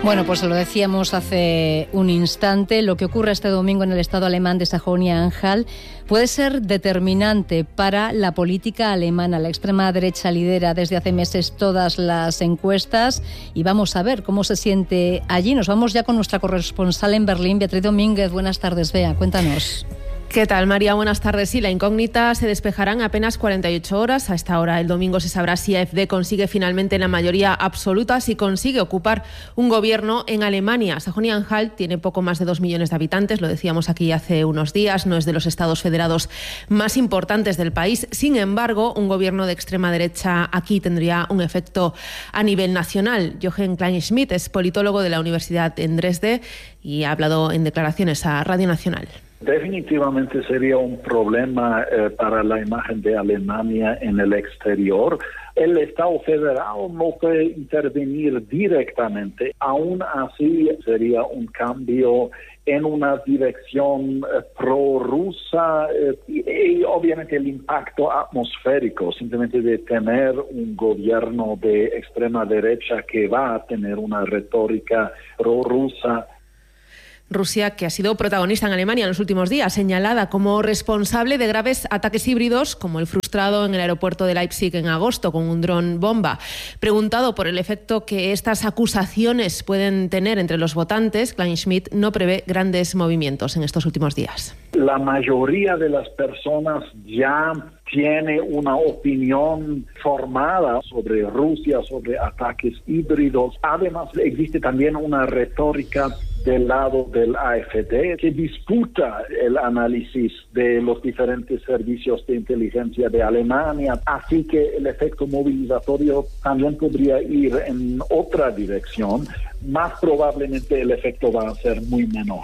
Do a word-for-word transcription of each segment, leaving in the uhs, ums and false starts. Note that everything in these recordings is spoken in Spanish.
Bueno, pues lo decíamos hace un instante, lo que ocurre este domingo en el estado alemán de Sajonia-Anhalt puede ser determinante para la política alemana. La extrema derecha lidera desde hace meses todas las encuestas y vamos a ver cómo se siente allí. Nos vamos ya con nuestra corresponsal en Berlín, Beatriz Domínguez. Buenas tardes, Bea, cuéntanos. ¿Qué tal, María? Buenas tardes. Sí, la incógnita se despejará en apenas cuarenta y ocho horas. A esta hora, el domingo, se sabrá si A F D consigue finalmente la mayoría absoluta, si consigue ocupar un gobierno en Alemania. Sajonia-Anhalt tiene poco más de dos millones de habitantes, lo decíamos aquí hace unos días, no es de los estados federados más importantes del país. Sin embargo, un gobierno de extrema derecha aquí tendría un efecto a nivel nacional. Jochen Kleinschmidt es politólogo de la Universidad en Dresde y ha hablado en declaraciones a Radio Nacional. Definitivamente sería un problema eh, para la imagen de Alemania en el exterior. El Estado federal no puede intervenir directamente. Aún así, sería un cambio en una dirección eh, prorrusa eh, y, y obviamente el impacto atmosférico, simplemente de tener un gobierno de extrema derecha que va a tener una retórica prorrusa. Rusia, que ha sido protagonista en Alemania en los últimos días, señalada como responsable de graves ataques híbridos, como el frustrado en el aeropuerto de Leipzig en agosto con un dron bomba. Preguntado por el efecto que estas acusaciones pueden tener entre los votantes, Kleinschmidt no prevé grandes movimientos en estos últimos días. La mayoría de las personas ya tiene una opinión formada sobre Rusia, sobre ataques híbridos. Además, existe también una retórica del lado del A F D que disputa el análisis de los diferentes servicios de inteligencia de Alemania, así que el efecto movilizatorio también podría ir en otra dirección. Más probablemente el efecto va a ser muy menor.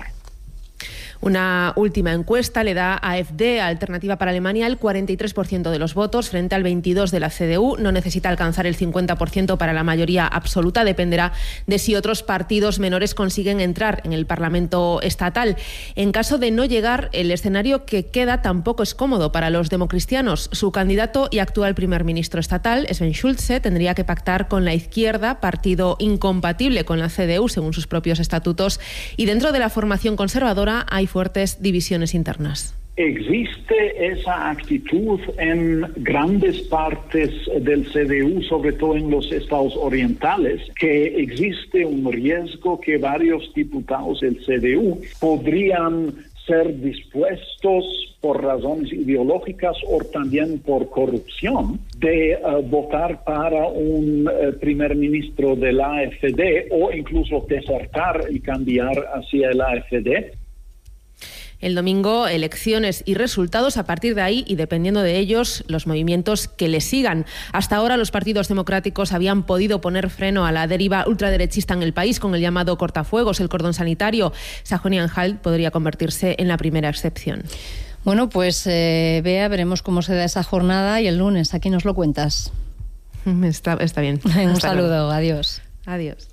Una última encuesta le da a A F D, Alternativa para Alemania, el cuarenta y tres por ciento de los votos frente al veintidós por ciento de la C D U. No necesita alcanzar el cincuenta por ciento para la mayoría absoluta. Dependerá de si otros partidos menores consiguen entrar en el Parlamento estatal. En caso de no llegar, el escenario que queda tampoco es cómodo para los democristianos. Su candidato y actual primer ministro estatal, Sven Schulze, tendría que pactar con la izquierda, partido incompatible con la C D U según sus propios estatutos, y dentro de la formación conservadora hay fuertes divisiones internas. Existe esa actitud en grandes partes del C D U, sobre todo en los estados orientales, que existe un riesgo que varios diputados del C D U podrían ser dispuestos por razones ideológicas o también por corrupción de uh, votar para un uh, primer ministro del A F D o incluso desertar y cambiar hacia el A F D. El domingo, elecciones y resultados. A partir de ahí, y dependiendo de ellos, los movimientos que le sigan. Hasta ahora, los partidos democráticos habían podido poner freno a la deriva ultraderechista en el país con el llamado cortafuegos, el cordón sanitario. Sajonia-Anhalt podría convertirse en la primera excepción. Bueno, pues eh, Bea, veremos cómo se da esa jornada y el lunes aquí nos lo cuentas. Está, está bien. Un Hasta saludo, luego. Adiós. Adiós.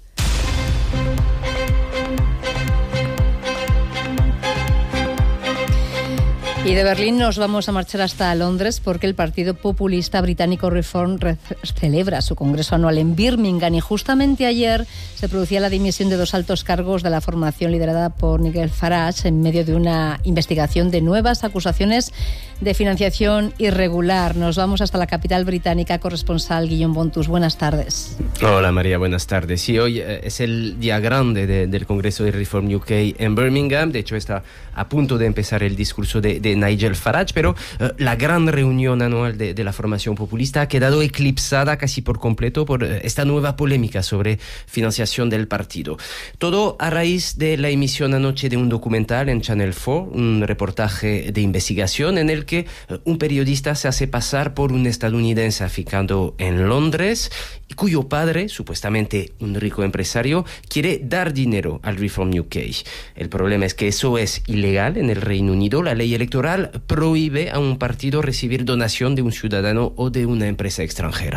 Y de Berlín nos vamos a marchar hasta Londres porque el Partido Populista Británico Reform celebra su congreso anual en Birmingham y justamente ayer se producía la dimisión de dos altos cargos de la formación liderada por Nigel Farage en medio de una investigación de nuevas acusaciones de financiación irregular. Nos vamos hasta la capital británica, corresponsal Guillaume Bontus. Buenas tardes. Hola María, buenas tardes. Sí, hoy eh, es el día grande de, del Congreso de Reform U K en Birmingham. De hecho, está a punto de empezar el discurso de, de Nigel Farage, pero eh, la gran reunión anual de, de la formación populista ha quedado eclipsada casi por completo por eh, esta nueva polémica sobre financiación del partido. Todo a raíz de la emisión anoche de un documental en Channel cuatro, un reportaje de investigación en el que eh, un periodista se hace pasar por un estadounidense aficando en Londres y cuyo padre, supuestamente un rico empresario, quiere dar dinero al Reform U K. El problema es que eso es ilegal en el Reino Unido. La ley electoral prohíbe a un partido recibir donación de un ciudadano o de una empresa extranjera.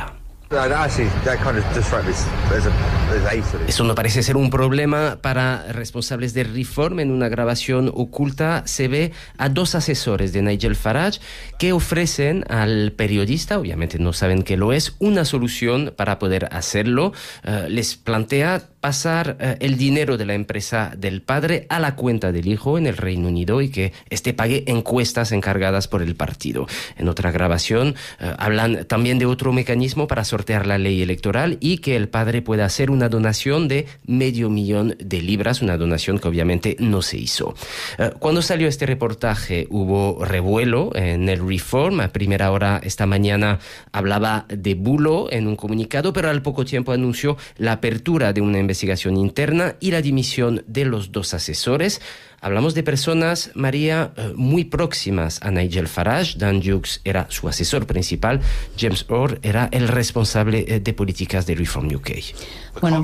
Eso no parece ser un problema para responsables de Reform. En una grabación oculta se ve a dos asesores de Nigel Farage que ofrecen al periodista, obviamente no saben qué lo es, una solución para poder hacerlo. Uh, les plantea pasar uh, el dinero de la empresa del padre a la cuenta del hijo en el Reino Unido y que éste pague encuestas encargadas por el partido. En otra grabación uh, hablan también de otro mecanismo para sortear la ley electoral y que el padre pueda hacer una donación de medio millón de libras, una donación que obviamente no se hizo. Uh, cuando salió este reportaje hubo revuelo en el Reform. A primera hora esta mañana hablaba de bulo en un comunicado, pero al poco tiempo anunció la apertura de una investigación interna y la dimisión de los dos asesores. Hablamos de personas, María, muy próximas a Nigel Farage. Dan Hughes era su asesor principal. James Orr era el responsable de políticas de Reform U K. Bueno.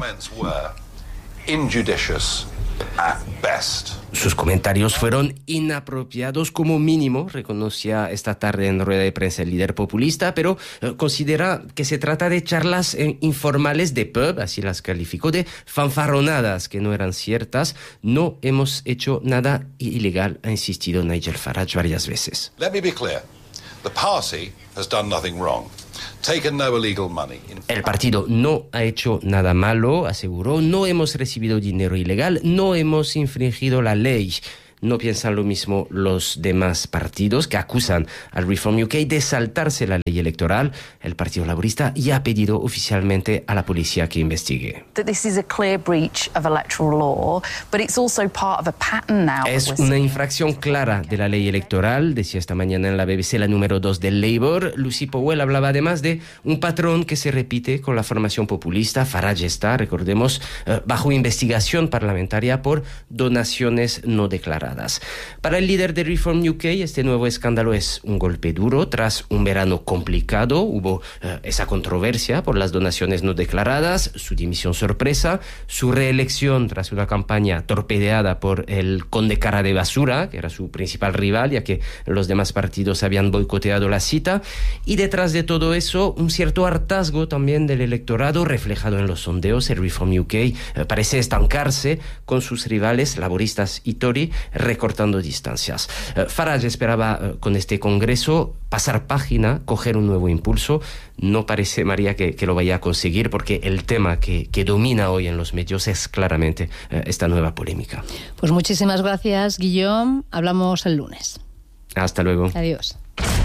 Sus comentarios fueron inapropiados como mínimo, reconocía esta tarde en rueda de prensa el líder populista, pero eh, considera que se trata de charlas eh, informales de pub, así las calificó, de fanfarronadas que no eran ciertas. No hemos hecho nada ilegal, ha insistido Nigel Farage varias veces. Let me be clear. The party has done nothing wrong. Taken no illegal money. El partido no ha hecho nada malo, aseguró. No hemos recibido dinero ilegal, no hemos infringido la ley. No piensan lo mismo los demás partidos que acusan al Reform U K de saltarse la ley electoral. El Partido Laborista ya ha pedido oficialmente a la policía que investigue. Es una infracción clara de la ley electoral, decía esta mañana en la B B C la número dos del Labour. Lucy Powell hablaba además de un patrón que se repite con la formación populista. Farage está, recordemos, bajo investigación parlamentaria por donaciones no declaradas. Para el líder de Reform U K, este nuevo escándalo es un golpe duro. Tras un verano complicado, hubo uh, esa controversia por las donaciones no declaradas, su dimisión sorpresa, su reelección tras una campaña torpedeada por el conde cara de basura, que era su principal rival, ya que los demás partidos habían boicoteado la cita. Y detrás de todo eso, un cierto hartazgo también del electorado, reflejado en los sondeos. El Reform U K uh, parece estancarse con sus rivales, laboristas y Tory, recortando distancias. Uh, Farage esperaba uh, con este congreso pasar página, coger un nuevo impulso. No parece, María, que, que lo vaya a conseguir porque el tema que, que domina hoy en los medios es claramente uh, esta nueva polémica. Pues muchísimas gracias, Guillaume. Hablamos el lunes. Hasta luego. Adiós.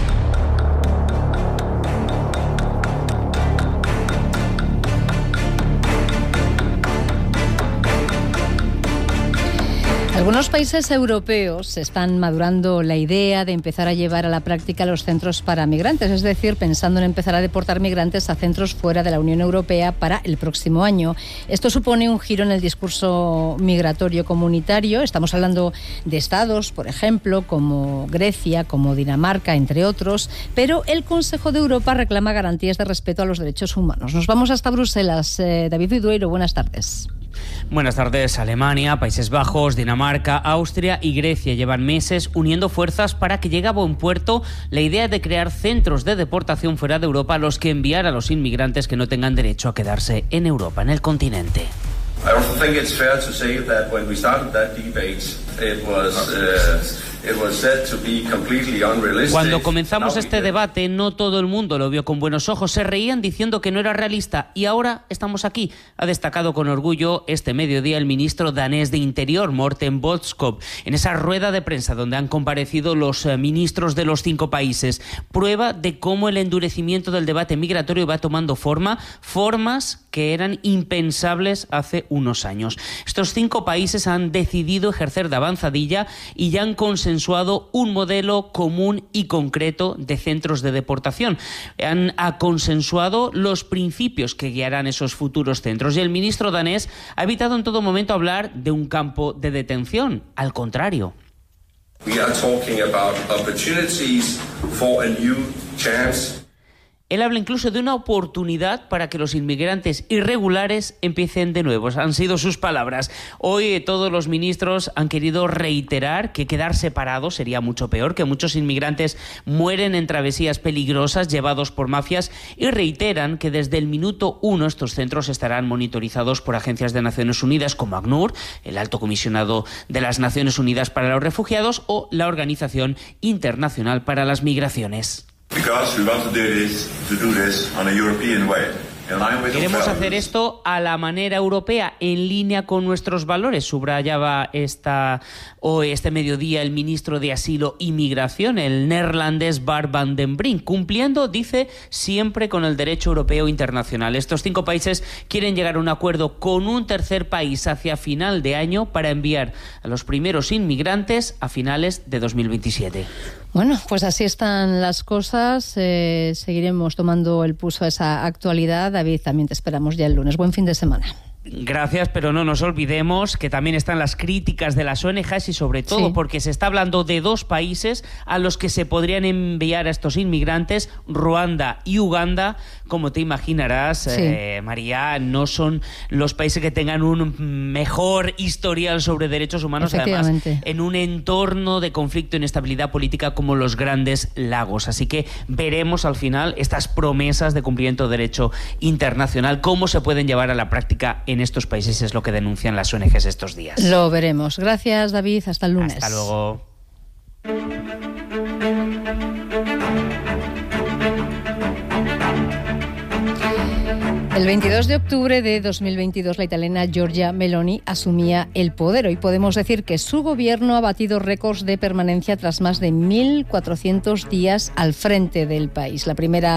Algunos países europeos están madurando la idea de empezar a llevar a la práctica los centros para migrantes, es decir, pensando en empezar a deportar migrantes a centros fuera de la Unión Europea para el próximo año. Esto supone un giro en el discurso migratorio comunitario. Estamos hablando de estados, por ejemplo, como Grecia, como Dinamarca, entre otros, pero el Consejo de Europa reclama garantías de respeto a los derechos humanos. Nos vamos hasta Bruselas. Eh, David Vidueiro, buenas tardes. Buenas tardes. Alemania, Países Bajos, Dinamarca, Austria y Grecia llevan meses uniendo fuerzas para que llegue a buen puerto la idea de crear centros de deportación fuera de Europa a los que enviar a los inmigrantes que no tengan derecho a quedarse en Europa, en el continente. I also think it's fair to say that when we started that debate, it was uh, it was said to be completely unrealistic. Cuando comenzamos este debate, no todo el mundo lo vio con buenos ojos. Se reían diciendo que no era realista y ahora estamos aquí. Ha destacado con orgullo este mediodía el ministro danés de Interior, Morten Bødskov, en esa rueda de prensa donde han comparecido los ministros de los cinco países. Prueba de cómo el endurecimiento del debate migratorio va tomando forma, formas que eran impensables hace unos años. Estos cinco países han decidido ejercer de avanzadilla y ya han consensuado un modelo común y concreto de centros de deportación. Han consensuado los principios que guiarán esos futuros centros y el ministro danés ha evitado en todo momento hablar de un campo de detención. Al contrario. We are talking about opportunities for a new chance. Él habla incluso de una oportunidad para que los inmigrantes irregulares empiecen de nuevo. Han sido sus palabras. Hoy eh, todos los ministros han querido reiterar que quedar separados sería mucho peor, que muchos inmigrantes mueren en travesías peligrosas llevados por mafias, y reiteran que desde el minuto uno estos centros estarán monitorizados por agencias de Naciones Unidas como ACNUR, el Alto Comisionado de las Naciones Unidas para los Refugiados, o la Organización Internacional para las Migraciones. Queremos hacer esto a la manera europea, en línea con nuestros valores, subrayaba esta, hoy, este mediodía el ministro de Asilo y Migración, el neerlandés Bart van den Brink, cumpliendo, dice, siempre con el derecho europeo internacional. Estos cinco países quieren llegar a un acuerdo con un tercer país hacia final de año para enviar a los primeros inmigrantes a finales de dos mil veintisiete. Bueno, pues así están las cosas. Eh, seguiremos tomando el pulso a esa actualidad. David, también te esperamos ya el lunes. Buen fin de semana. Gracias, pero no nos olvidemos que también están las críticas de las O N Ges y sobre todo sí. porque se está hablando de dos países a los que se podrían enviar a estos inmigrantes, Ruanda y Uganda. Como te imaginarás, sí. eh, María, no son los países que tengan un mejor historial sobre derechos humanos, además en un entorno de conflicto e inestabilidad política como los Grandes Lagos. Así que veremos al final estas promesas de cumplimiento de derecho internacional, cómo se pueden llevar a la práctica en estos países, es lo que denuncian las O N Ges estos días. Lo veremos. Gracias, David. Hasta el lunes. Hasta luego. El veintidós de octubre de dos mil veintidós, la italiana Giorgia Meloni asumía el poder. Hoy podemos decir que su gobierno ha batido récords de permanencia tras más de mil cuatrocientos días al frente del país. La primera